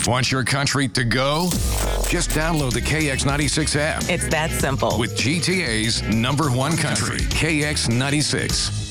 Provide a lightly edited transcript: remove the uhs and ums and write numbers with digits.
Want your country to go? Just download the KX96 app It's that simple. with GTA's #1 country, KX96.